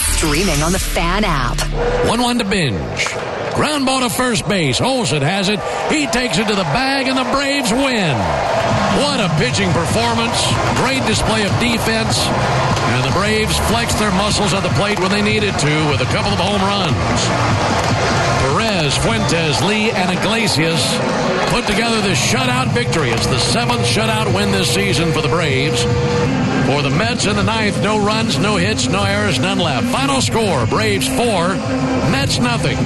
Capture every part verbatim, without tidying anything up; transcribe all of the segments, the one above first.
streaming on the Fan app. one one to binge. Ground ball to first base. Olsen has it. He takes it to the bag, and the Braves win. What a pitching performance. Great display of defense. And the Braves flexed their muscles at the plate when they needed to with a couple of home runs. Perez, Fuentes, Lee, and Iglesias put together this shutout victory. It's the seventh shutout win this season for the Braves. For the Mets in the ninth, no runs, no hits, no errors, none left. Final score, Braves four, Mets nothing.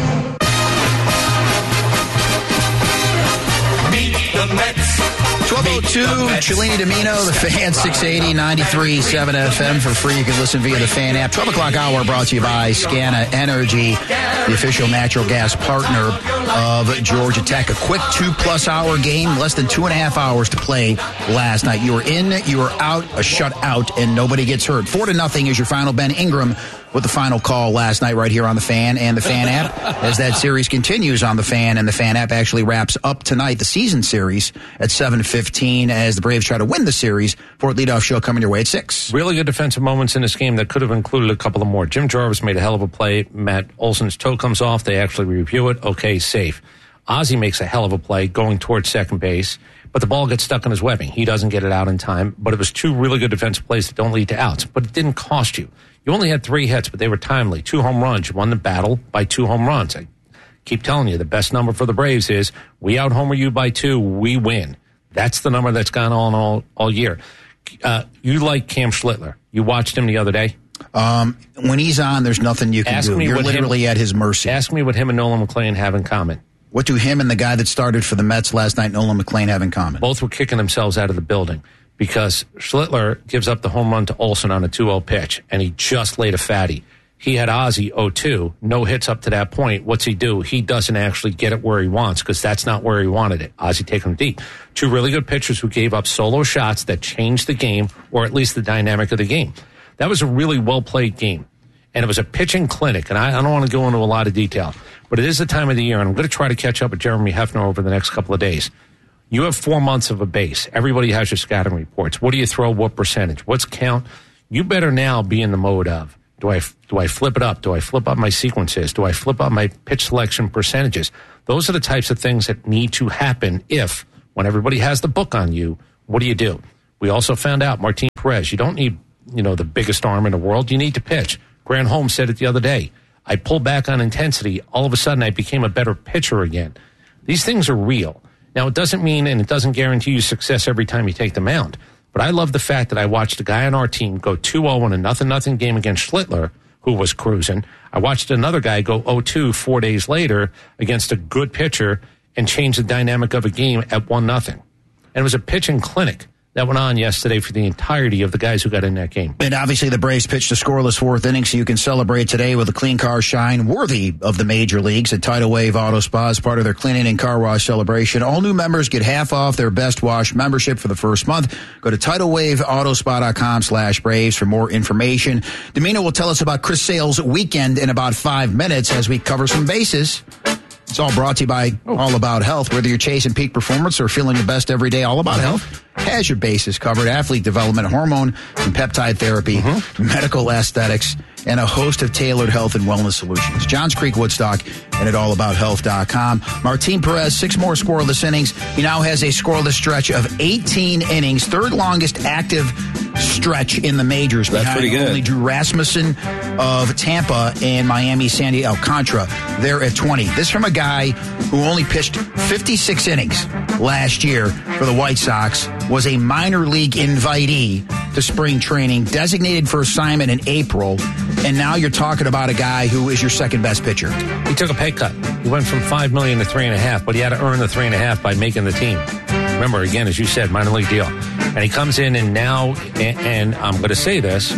Meet the Mets. twelve oh two, Cellini Domino, the Fan, six eighty, ninety-three point seven F M for free. You can listen via the Fan app. twelve o'clock hour brought to you by Scana Energy, the official natural gas partner of Georgia Tech. A quick two-plus hour game, less than two and a half hours to play last night. You were in, you were out, a shutout, and nobody gets hurt. Four to nothing is your final. Ben Ingram with the final call last night right here on the Fan and the Fan app as that series continues on the Fan, and the Fan app actually wraps up tonight, the season series, at seven fifteen as the Braves try to win the series. Fourth leadoff show coming your way at six. Really good defensive moments in this game that could have included a couple of more. Jim Jarvis made a hell of a play. Matt Olson's toe comes off. They actually review it. Okay, safe. Ozzie makes a hell of a play going towards second base, but the ball gets stuck in his webbing. He doesn't get it out in time, but it was two really good defensive plays that don't lead to outs, but it didn't cost you. You only had three hits, but they were timely. Two home runs. You won the battle by two home runs. I keep telling you, the best number for the Braves is we out-homer you by two, we win. That's the number that's gone on all, all year. Uh, you like Cam Schlittler. You watched him the other day? Um, when he's on, there's nothing you can ask do. Me You're literally him, at his mercy. Ask me what him and Nolan McLean have in common. What do him and the guy that started for the Mets last night, Nolan McLean, have in common? Both were kicking themselves out of the building because Schlittler gives up the home run to Olsen on a two oh pitch, and he just laid a fatty. He had Ozzie oh two, no hits up to that point. What's he do? He doesn't actually get it where he wants because that's not where he wanted it. Ozzie taking him deep. Two really good pitchers who gave up solo shots that changed the game, or at least the dynamic of the game. That was a really well-played game, and it was a pitching clinic, and I, I don't want to go into a lot of detail, but it is the time of the year, and I'm going to try to catch up with Jeremy Hefner over the next couple of days. You have four months of a base. Everybody has your scouting reports. What do you throw? What percentage? What's count? You better now be in the mode of, do I, do I flip it up? Do I flip up my sequences? Do I flip up my pitch selection percentages? Those are the types of things that need to happen if, when everybody has the book on you, what do you do? We also found out, Martin Perez, you don't need, you know, the biggest arm in the world. You need to pitch. Grant Holmes said it the other day. I pulled back on intensity. All of a sudden, I became a better pitcher again. These things are real. Now, it doesn't mean and it doesn't guarantee you success every time you take the mound. But I love the fact that I watched a guy on our team go two oh in a nothing-nothing game against Schlittler, who was cruising. I watched another guy go oh two four days later against a good pitcher and change the dynamic of a game at one nothing. And it was a pitching clinic that went on yesterday for the entirety of the guys who got in that game. And obviously the Braves pitched a scoreless fourth inning, so you can celebrate today with a clean car shine worthy of the major leagues at Tidal Wave Auto Spa as part of their cleaning and car wash celebration. All new members get half off their Best Wash membership for the first month. Go to tidal wave auto spa dot com slash Braves for more information. Domino will tell us about Chris Sale's weekend in about five minutes as we cover some bases. It's all brought to you by All About Health. Whether you're chasing peak performance or feeling the best every day, All About Health has your bases covered. Athlete development, hormone and peptide therapy, mm-hmm. medical aesthetics, and a host of tailored health and wellness solutions. Johns Creek, Woodstock, and at all about health dot com. Martin Perez, six more scoreless innings. He now has a scoreless stretch of eighteen innings, third longest active stretch in the majors. That's pretty good. Only Drew Rasmussen of Tampa and Miami, Sandy Alcantara. They're at twenty. This from a guy who only pitched fifty-six innings last year for the White Sox, was a minor league invitee to spring training, designated for assignment in April, and now you're talking about a guy who is your second best pitcher. He took a pay cut. He went from five million dollars to three and a half, but he had to earn the three and a half by making the team. Remember, again, as you said, minor league deal. And he comes in and now, and, and I'm going to say this,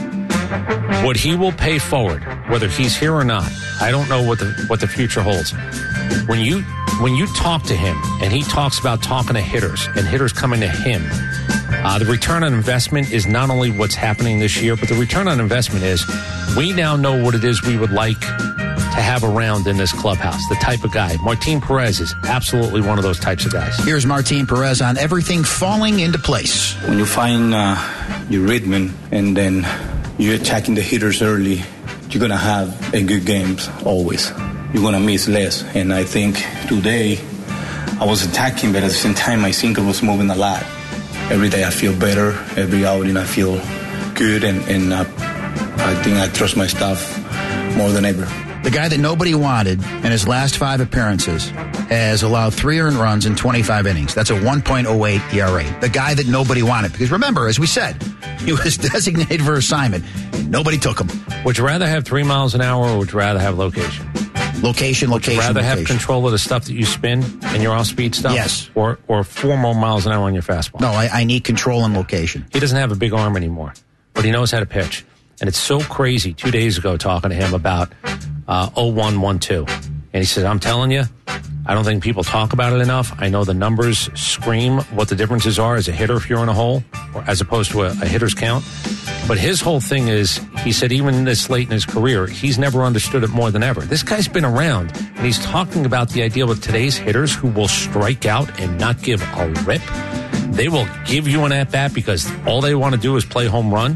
what he will pay forward, whether he's here or not, I don't know what the what the future holds. When you when you talk to him and he talks about talking to hitters and hitters coming to him, uh, the return on investment is not only what's happening this year, but the return on investment is we now know what it is we would like to have around in this clubhouse, the type of guy. Martin Perez is absolutely one of those types of guys. Here's Martin Perez on everything falling into place. When you find uh, your rhythm and then you're attacking the hitters early, you're going to have a good games always. You're going to miss less. And I think today I was attacking, but at the same time my sinker was moving a lot. Every day I feel better. Every outing I feel good, and, and uh, I think I trust my stuff more than ever. The guy that nobody wanted in his last five appearances has allowed three earned runs in twenty-five innings. That's a one point oh eight E R A. The guy that nobody wanted. Because remember, as we said, he was designated for assignment. Nobody took him. Would you rather have three miles an hour, or would you rather have location? Location, location, Would you rather location. have control of the stuff that you spin and your off-speed stuff? Yes. Or, or four more miles an hour on your fastball? No, I, I need control and location. He doesn't have a big arm anymore, but he knows how to pitch. And it's so crazy. Two days ago, talking to him about uh, oh one one two. And he said, I'm telling you, I don't think people talk about it enough. I know the numbers scream what the differences are as a hitter if you're in a hole, or as opposed to a, a hitter's count. But his whole thing is, he said, even this late in his career, he's never understood it more than ever. This guy's been around, and he's talking about the idea with today's hitters who will strike out and not give a rip. They will give you an at-bat because all they want to do is play home run.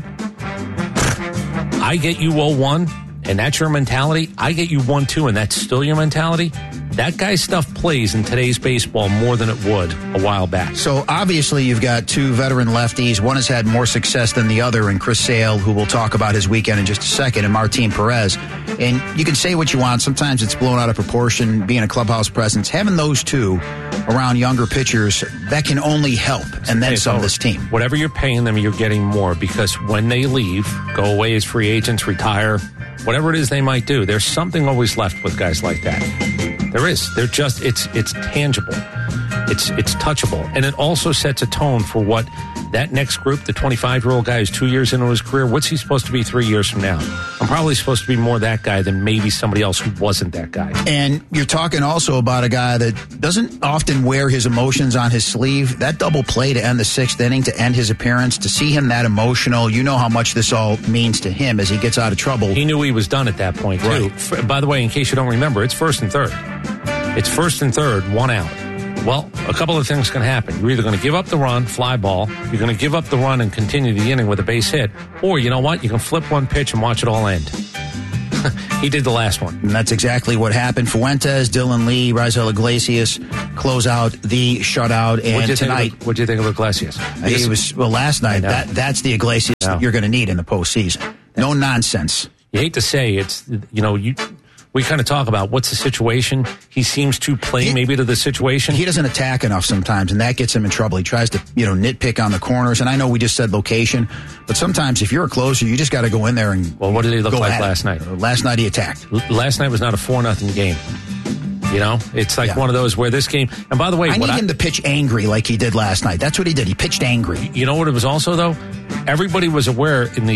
I get you oh one, and that's your mentality. I get you one two, and that's still your mentality. That guy's stuff plays in today's baseball more than it would a while back. So obviously you've got two veteran lefties. One has had more success than the other, and Chris Sale, who we'll talk about his weekend in just a second, and Martin Perez. And you can say what you want. Sometimes it's blown out of proportion, being a clubhouse presence. Having those two around younger pitchers, that can only help, and then some of this team. Whatever you're paying them, you're getting more, because when they leave, go away as free agents, retire, whatever it is they might do, there's something always left with guys like that. There is. They're just, it's it's tangible. It's it's touchable. And it also sets a tone for what that next group, the twenty-five-year-old guy who's two years into his career, what's he supposed to be three years from now? I'm probably supposed to be more that guy than maybe somebody else who wasn't that guy. And you're talking also about a guy that doesn't often wear his emotions on his sleeve. That double play to end the sixth inning, to end his appearance, to see him that emotional, you know how much this all means to him as he gets out of trouble. He knew he was done at that point, too. Right. By the way, in case you don't remember, it's first and third. It's first and third, one out. Well, a couple of things can happen. You're either going to give up the run, fly ball, you're going to give up the run and continue the inning with a base hit, or you know what? You can flip one pitch and watch it all end. He did the last one. And that's exactly what happened. Fuentes, Dylan Lee, Raisel Iglesias close out the shutout. And what'd tonight, of, what'd you think of Iglesias? He was, well, last night, that that's the Iglesias that you're going to need in the postseason. No nonsense. You hate to say it's, you know, you... We kind of talk about what's the situation. He seems to play he, maybe to the situation. He doesn't attack enough sometimes, and that gets him in trouble. He tries to, you know, nitpick on the corners. And I know we just said location, but sometimes if you're a closer, you just got to go in there and well, what did he look like last night? Last night he attacked. L- last night was not a four nothing game. You know, it's like yeah. one of those where this game. And by the way, I need I, him to pitch angry like he did last night. That's what he did. He pitched angry. You know what it was also though? Everybody was aware in the